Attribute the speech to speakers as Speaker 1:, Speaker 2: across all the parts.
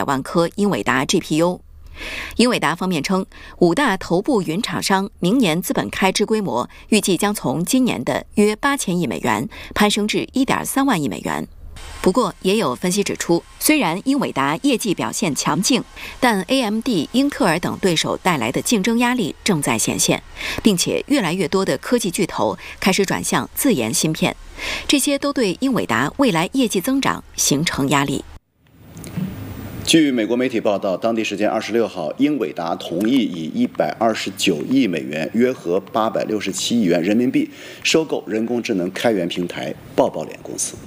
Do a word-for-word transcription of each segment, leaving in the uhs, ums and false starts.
Speaker 1: 百万颗英伟达 G P U。英伟达方面称，五大头部云厂商明年资本开支规模预计将从今年的约八千亿美元攀升至 一点三万亿美元。不过，也有分析指出，虽然英伟达业绩表现强劲，但 A M D、英特尔等对手带来的竞争压力正在显现，并且越来越多的科技巨头开始转向自研芯片，这些都对英伟达未来业绩增长形成压力。
Speaker 2: 据美国媒体报道，当地时间二十六号，英伟达同意以一百二十九亿美元（约合八百六十七亿元人民币）收购人工智能开源平台抱抱脸公司。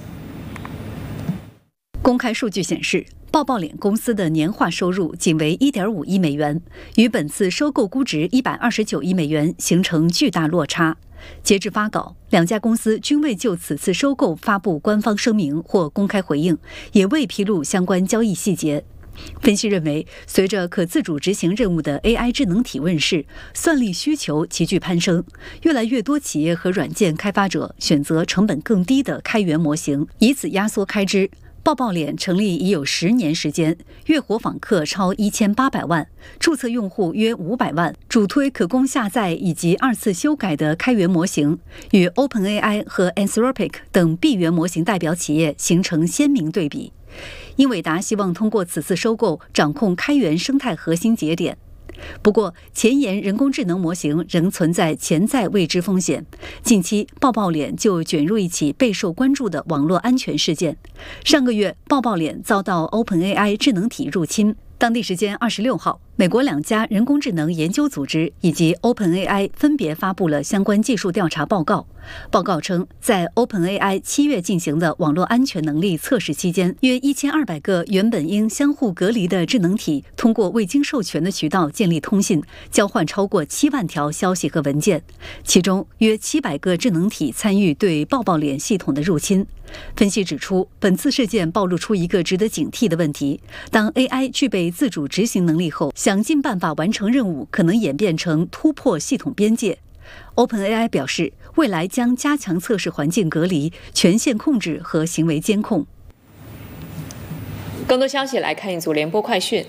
Speaker 3: 公开数据显示，抱抱脸公司的年化收入仅为 一点五亿美元，与本次收购估值一百二十九亿美元形成巨大落差。截至发稿，两家公司均未就此次收购发布官方声明或公开回应，也未披露相关交易细节。分析认为，随着可自主执行任务的 A I 智能体问世，算力需求急剧攀升，越来越多企业和软件开发者选择成本更低的开源模型，以此压缩开支。抱抱脸成立已有十年时间，月活访客超一千八百万，注册用户约五百万，主推可供下载以及二次修改的开源模型，与 OpenAI 和 Anthropic 等闭源模型代表企业形成鲜明对比。英伟达希望通过此次收购掌控开源生态核心节点。不过，前沿人工智能模型仍存在潜在未知风险。近期，抱抱脸就卷入一起备受关注的网络安全事件。上个月，抱抱脸遭到 OpenAI 智能体入侵。当地时间二十六号，美国两家人工智能研究组织以及 OpenAI 分别发布了相关技术调查报告。报告称，在 OpenAI 七月进行的网络安全能力测试期间，约一千二百个原本应相互隔离的智能体，通过未经授权的渠道建立通信，交换超过七万条消息和文件。其中，约七百个智能体参与对抱抱脸系统的入侵。分析指出，本次事件暴露出一个值得警惕的问题：当 A I 具备自主执行能力后，想尽办法完成任务，可能演变成突破系统边界。OpenAI 表示，未来将加强测试环境隔离、权限控制和行为监控。
Speaker 4: 更多消息来看一组联播快讯。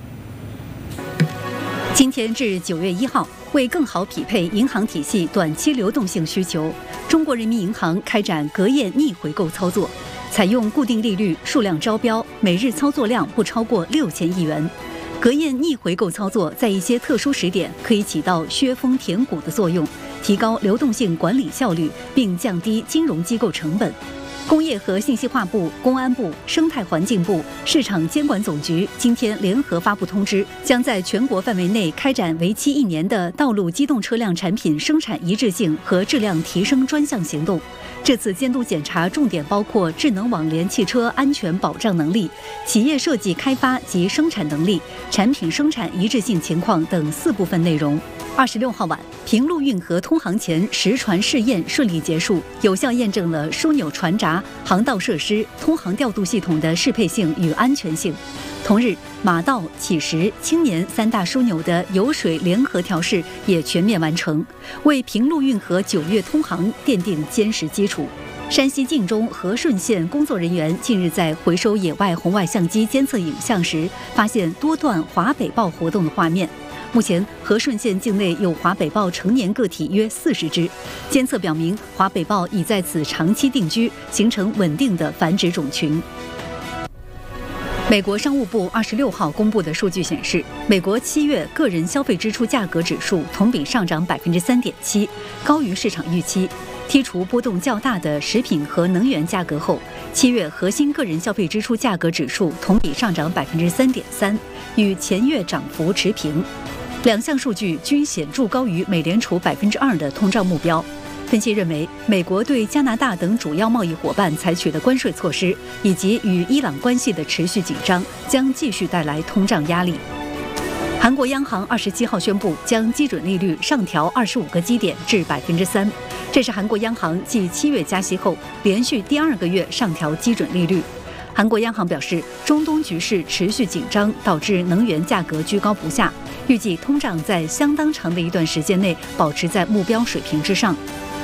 Speaker 3: 今天至九月一号，为更好匹配银行体系短期流动性需求，中国人民银行开展隔夜逆回购操作，采用固定利率、数量招标，每日操作量不超过六千亿元。隔夜逆回购操作在一些特殊时点可以起到削峰填谷的作用，提高流动性管理效率，并降低金融机构成本。工业和信息化部、公安部、生态环境部、市场监管总局今天联合发布通知，将在全国范围内开展为期一年的道路机动车辆产品生产一致性和质量提升专项行动。这次监督检查重点包括智能网联汽车安全保障能力、企业设计开发及生产能力、产品生产一致性情况等四部分内容。二十六号晚，平陆运河通航前实船试验顺利结束，有效验证了枢纽船闸、航道设施、通航调度系统的适配性与安全性。同日，马道、乞石、青年三大枢纽的油水联合调试也全面完成，为平陆运河九月通航奠定坚实基础。山西晋中和顺县工作人员近日在回收野外红外相机监测影像时，发现多段华北豹活动的画面。目前，和顺县境内有华北豹成年个体约四十只，监测表明华北豹已在此长期定居，形成稳定的繁殖种群。美国商务部二十六号公布的数据显示，美国七月个人消费支出价格指数同比上涨百分之三点七，高于市场预期。剔除波动较大的食品和能源价格后，七月核心个人消费支出价格指数同比上涨百分之三点三，与前月涨幅持平。两项数据均显著高于美联储百分之二的通胀目标。分析认为，美国对加拿大等主要贸易伙伴采取的关税措施，以及与伊朗关系的持续紧张，将继续带来通胀压力。韩国央行二十七号宣布将基准利率上调二十五个基点至百分之三，这是韩国央行继七月加息后连续第二个月上调基准利率。韩国央行表示，中东局势持续紧张，导致能源价格居高不下，预计通胀在相当长的一段时间内保持在目标水平之上。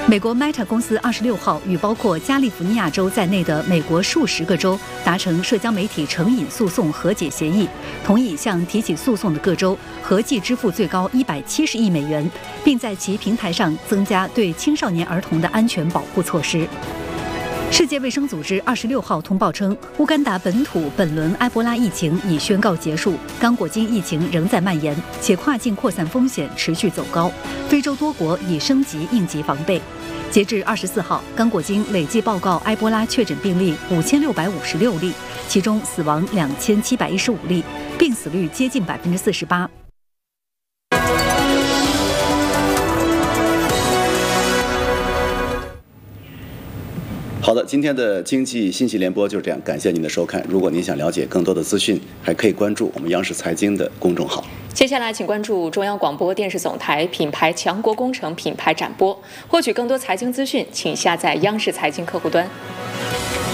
Speaker 3: 美国 Meta 公司二十六号与包括加利福尼亚州在内的美国数十个州达成社交媒体成瘾诉讼和解协议，同意向提起诉讼的各州合计支付最高一百七十亿美元，并在其平台上增加对青少年儿童的安全保护措施。世界卫生组织二十六号通报称，乌干达本土本轮埃博拉疫情已宣告结束，刚果金疫情仍在蔓延，且跨境扩散风险持续走高。非洲多国已升级应急防备。截至二十四号，刚果金累计报告埃博拉确诊病例五千六百五十六例，其中死亡两千七百一十五例，病死率接近百分之四十八。
Speaker 2: 好的，今天的经济信息联播就是这样，感谢您的收看。如果您想了解更多的资讯，还可以关注我们央视财经的公众号。
Speaker 4: 接下来请关注中央广播电视总台品牌强国工程品牌展播，获取更多财经资讯，请下载央视财经客户端。